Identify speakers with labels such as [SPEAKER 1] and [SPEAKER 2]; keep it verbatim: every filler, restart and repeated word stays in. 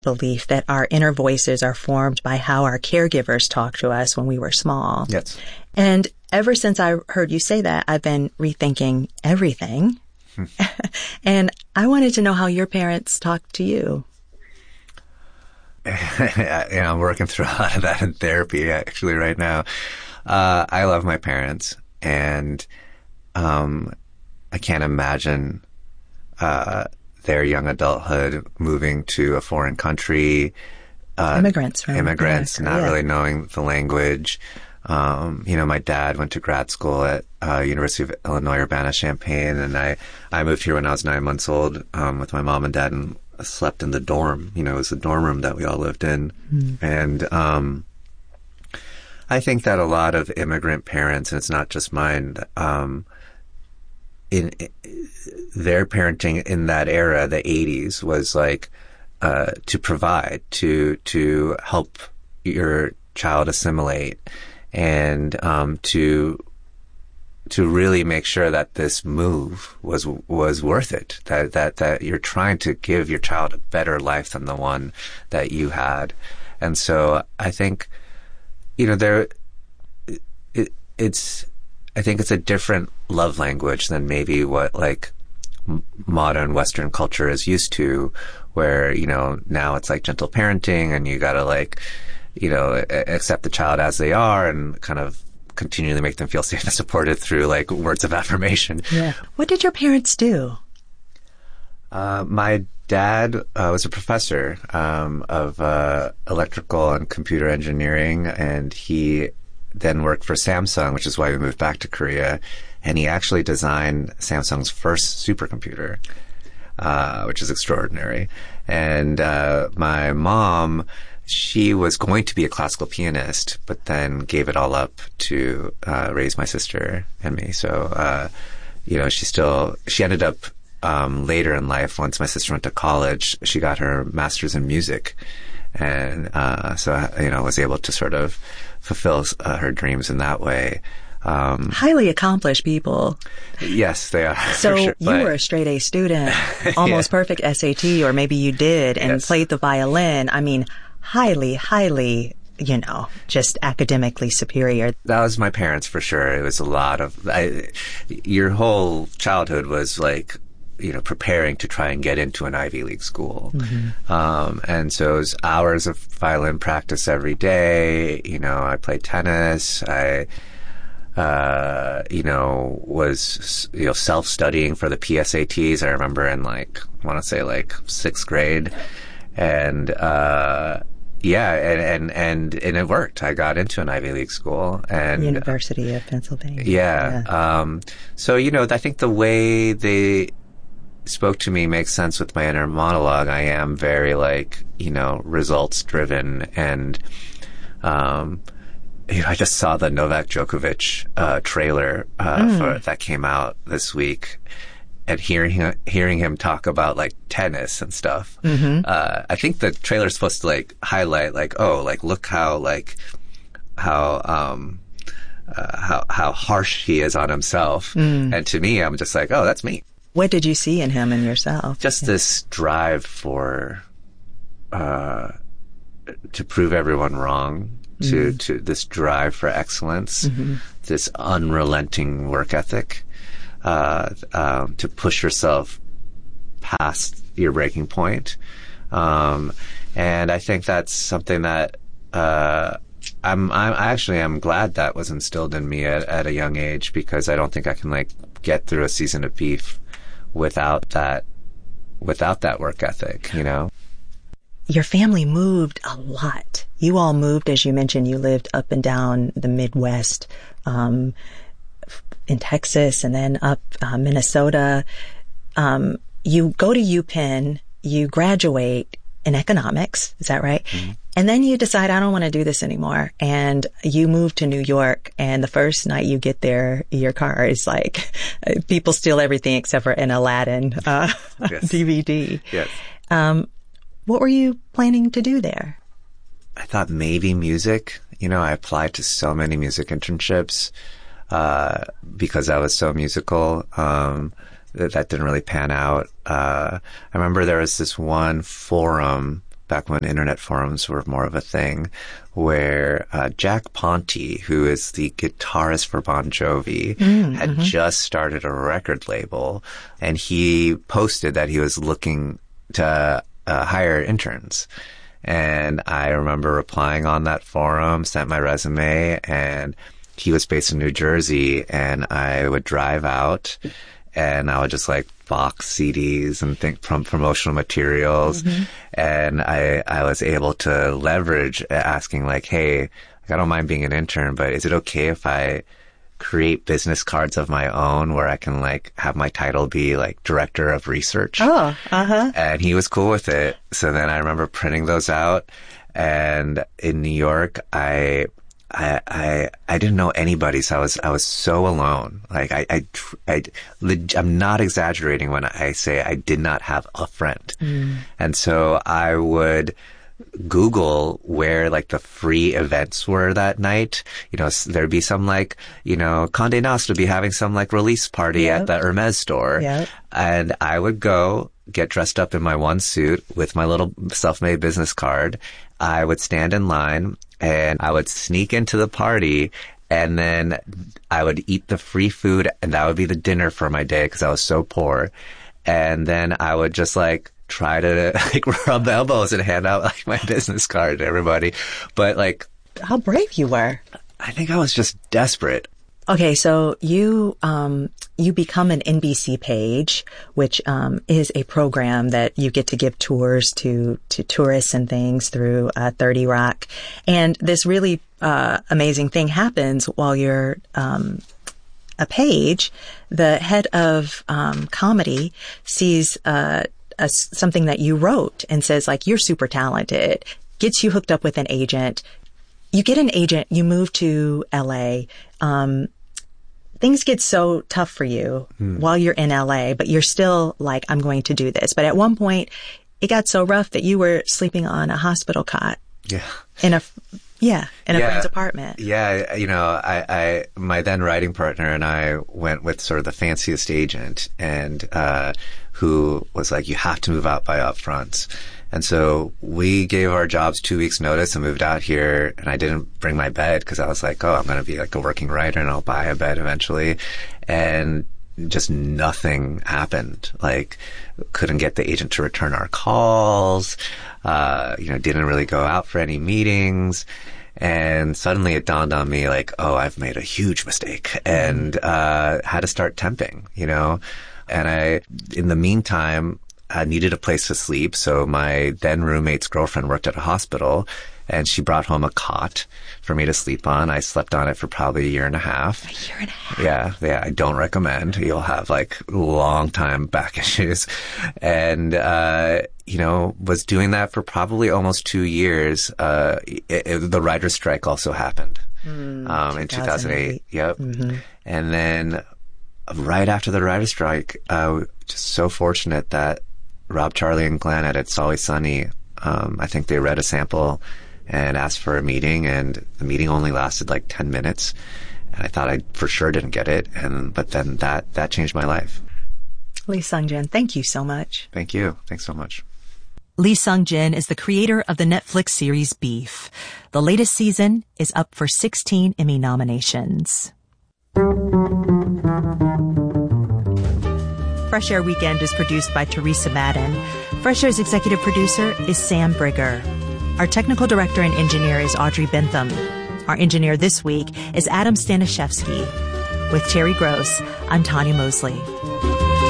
[SPEAKER 1] belief that our inner voices are formed by how our caregivers talk to us when we were small.
[SPEAKER 2] Yes.
[SPEAKER 1] And ever since I heard you say that, I've been rethinking everything. Hmm. And I wanted to know how your parents talked to you.
[SPEAKER 2] Yeah, I'm working through a lot of that in therapy actually right now. Uh, I love my parents, and um, I can't imagine uh, their young adulthood moving to a foreign country. Uh,
[SPEAKER 1] immigrants, right?
[SPEAKER 2] Immigrants,
[SPEAKER 1] yeah,
[SPEAKER 2] not
[SPEAKER 1] yeah.
[SPEAKER 2] really knowing the language. Um, you know, my dad went to grad school at uh, University of Illinois Urbana-Champaign, and I, I moved here when I was nine months old um, with my mom and dad, and slept in the dorm. You know, it was the dorm room that we all lived in. Mm. And um, I think that a lot of immigrant parents, and it's not just mine, um, in, in their parenting in that era, the eighties, was like uh, to provide, to to help your child assimilate, and um, to to really make sure that this move was was worth it, that that that you're trying to give your child a better life than the one that you had. And so I think, you know, there it, it's I think it's a different love language than maybe what like m- modern Western culture is used to, where, you know, now it's like gentle parenting, and you gotta like, you know, accept the child as they are and kind of continually make them feel safe and supported through like words of affirmation.
[SPEAKER 1] Yeah. What did your parents do?
[SPEAKER 2] Uh, my dad uh, was a professor um, of uh, electrical and computer engineering, and he then worked for Samsung, which is why we moved back to Korea. And he actually designed Samsung's first supercomputer, uh, which is extraordinary. And uh, my mom, she was going to be a classical pianist, but then gave it all up to uh, raise my sister and me. So, uh, you know, she still, she ended up um, later in life, once my sister went to college, she got her master's in music. And uh, so, you know, was able to sort of fulfill uh, her dreams in that way. Um,
[SPEAKER 1] Highly accomplished people.
[SPEAKER 2] Yes, they are.
[SPEAKER 1] So
[SPEAKER 2] sure,
[SPEAKER 1] you
[SPEAKER 2] but,
[SPEAKER 1] were a straight A student, almost yeah. perfect S A T, or maybe you did, and
[SPEAKER 2] yes.
[SPEAKER 1] played the violin. I mean, highly, highly, you know, just academically superior.
[SPEAKER 2] That was my parents for sure. It was a lot of, I, your whole childhood was like, you know, preparing to try and get into an Ivy League school. Mm-hmm. Um, and so it was hours of violin practice every day. You know, I played tennis. I, uh, you know, was, you know, self-studying for the P S A Ts. I remember in like, I want to say like sixth grade. And, uh, yeah, and, and, and, and it worked. I got into an Ivy League school, and
[SPEAKER 1] University of Pennsylvania.
[SPEAKER 2] Yeah. yeah. Um, so, you know, I think the way they spoke to me makes sense with my inner monologue. I am very like, you know, results driven, and, um, you know, I just saw the Novak Djokovic, uh, trailer, uh, mm. for, that came out this week. And hearing him, hearing him talk about like tennis and stuff, mm-hmm. uh, I think the trailer is supposed to like highlight like, oh, like look how like how um uh, how how harsh he is on himself. Mm. And to me, I'm just like, oh, that's me.
[SPEAKER 1] What did you see in him and yourself?
[SPEAKER 2] Just yeah. this drive for uh to prove everyone wrong. To, mm. to this drive for excellence, mm-hmm. this unrelenting work ethic. Uh, um, to push yourself past your breaking point. Um, and I think that's something that, uh, I'm, I'm actually, I'm glad that was instilled in me at, at a young age, because I don't think I can like get through a season of Beef without that, without that work ethic, you know?
[SPEAKER 1] Your family moved a lot. You all moved, as you mentioned, you lived up and down the Midwest, um, in Texas, and then up uh, Minnesota. Um, you go to UPenn, you graduate in economics, is that right? Mm-hmm. And then you decide, I don't want to do this anymore. And you move to New York, and the first night you get there, your car is like, people steal everything except for an Aladdin uh, yes. D V D.
[SPEAKER 2] Yes.
[SPEAKER 1] Um, what were you planning to do there?
[SPEAKER 2] I thought maybe music. You know, I applied to so many music internships. Uh, because I was so musical, um, that, that didn't really pan out. Uh, I remember there was this one forum back when internet forums were more of a thing, where uh, Jack Ponti, who is the guitarist for Bon Jovi, mm, had mm-hmm. just started a record label, and he posted that he was looking to uh, hire interns. And I remember replying on that forum, sent my resume, and he was based in New Jersey, and I would drive out and I would just like box C Ds and think from promotional materials. Mm-hmm. And I, I was able to leverage asking like, hey, I don't mind being an intern, but is it okay if I create business cards of my own where I can like have my title be like director of research?
[SPEAKER 1] Oh, uh-huh.
[SPEAKER 2] And he was cool with it. So then I remember printing those out. And in New York, I, I, I, I didn't know anybody. So I was, I was so alone. Like I, I, I, I'm not exaggerating when I say I did not have a friend. Mm. And so I would Google where like the free events were that night. You know, there'd be some like, you know, Condé Nast would be having some like release party yep. at the Hermes store. Yep. And I would go get dressed up in my one suit with my little self-made business card. I would stand in line and I would sneak into the party, and then I would eat the free food, and that would be the dinner for my day because I was so poor. And then I would just like try to like rub elbows and hand out like my business card to everybody. But like,
[SPEAKER 1] how brave you were.
[SPEAKER 2] I think I was just desperate.
[SPEAKER 1] Okay, so you um you become an N B C page, which um is a program that you get to give tours to to tourists and things through uh, thirty Rock, and this really uh amazing thing happens while you're um a page. The head of um comedy sees uh a, something that you wrote and says like, you're super talented, gets you hooked up with an agent. You get an agent, you move to L A. Um, things get so tough for you hmm. while you're in L A, but you're still like, I'm going to do this. But at one point, it got so rough that you were sleeping on a hospital cot.
[SPEAKER 2] Yeah.
[SPEAKER 1] In a, yeah, in
[SPEAKER 2] yeah.
[SPEAKER 1] a friend's apartment.
[SPEAKER 2] Yeah. You know, I, I, my then writing partner and I went with sort of the fanciest agent, and, uh, who was like, you have to move out by upfronts. And so we gave our jobs two weeks notice and moved out here, and I didn't bring my bed because I was like, oh, I'm going to be like a working writer and I'll buy a bed eventually. And just nothing happened. Like, couldn't get the agent to return our calls, uh, you know, didn't really go out for any meetings. And suddenly it dawned on me like, oh, I've made a huge mistake, and uh, had to start temping, you know. And I, in the meantime, I needed a place to sleep, so my then roommate's girlfriend worked at a hospital, and she brought home a cot for me to sleep on. I slept on it for probably a year and a half.
[SPEAKER 1] A year and a half?
[SPEAKER 2] Yeah, yeah, I don't recommend. You'll have like long time back issues. And, uh, you know, was doing that for probably almost two years. Uh, it, it, the writer's strike also happened, mm, um, in two thousand eight. Yep. Mm-hmm. And then right after the writer's strike, uh, just so fortunate that Rob, Charlie, and Glenn at It's Always Sunny, um, I think they read a sample and asked for a meeting, and the meeting only lasted like ten minutes. And I thought I for sure didn't get it. And, but then that, that changed my life.
[SPEAKER 1] Lee Sung-jin, thank you so much.
[SPEAKER 2] Thank you. Thanks so much.
[SPEAKER 1] Lee Sung-jin is the creator of the Netflix series Beef. The latest season is up for sixteen Emmy nominations. Fresh Air Weekend is produced by Teresa Madden. Fresh Air's executive producer is Sam Brigger. Our technical director and engineer is Audrey Bentham. Our engineer this week is Adam Stanishevsky. With Terry Gross, I'm Tanya Mosley.